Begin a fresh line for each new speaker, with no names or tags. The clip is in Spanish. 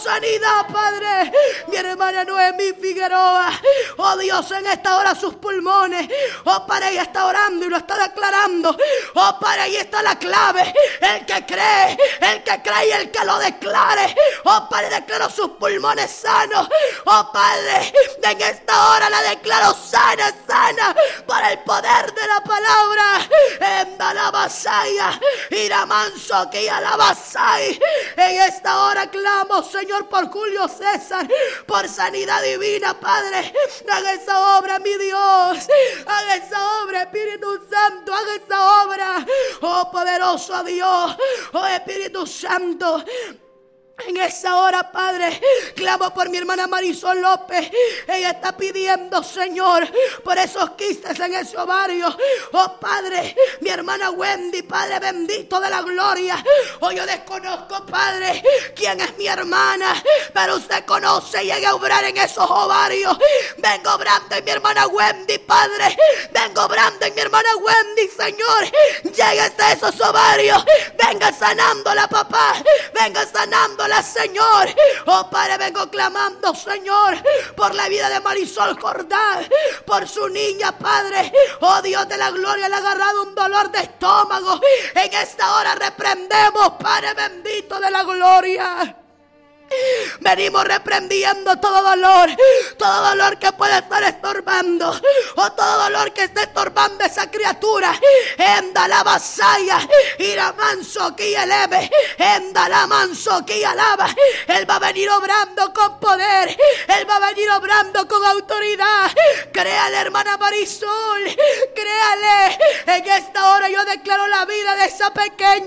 sanidad, Padre. Mi hermana Noemí Figueroa, oh Dios, en esta hora sus pulmones, oh Padre, ella está orando y lo está declarando. Oh Padre, ahí está la clave. El que cree y el que lo declare. Oh Padre, declaro sus pulmones sanos. Oh Padre, en esta hora la declaro sana por el poder de la palabra. En la vasaya, ira manso que ya la vasai. En esta hora clamo, Señor, por Julio César, por sanidad divina, Padre. Haga esa obra, mi Dios. Haga esa obra, Espíritu Santo. Haga esa obra. Oh poderoso Dios. Oh Espíritu Santo. En esa hora, Padre, clamo por mi hermana Marisol López. Ella está pidiendo, Señor, por esos quistes en ese ovario. Oh Padre, mi hermana Wendy, Padre bendito de la gloria. Oh, yo desconozco, Padre, quién es mi hermana, pero usted conoce y llega a obrar en esos ovarios. Vengo obrando en mi hermana Wendy, Padre. Vengo obrando en mi hermana Wendy, Señor. Llega hasta esos ovarios. Venga sanándola, papá. Venga sanándola, Señor. Oh Padre, vengo clamando, Señor, por la vida de Marisol Jordán, por su niña, Padre. Oh Dios de la gloria, le ha agarrado un dolor de estómago. En esta hora reprendemos, Padre bendito de la gloria. Venimos reprendiendo todo dolor que puede estar estorbando, o todo dolor que esté estorbando esa criatura. Enda la vasaya, ira manso que eleve, enda la manso que alaba. Él va a venir obrando con poder, Él va a venir obrando con autoridad. Créale, hermana Marisol, créale. En esta hora yo declaro la vida de esa pequeña